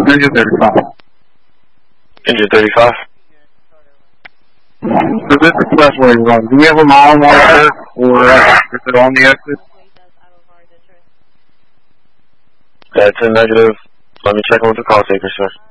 Engine 35. Engine 35. So this expressway is on. Do we have a mile marker, or is it on the exit? That's a negative. Let me check in with the call taker, sir.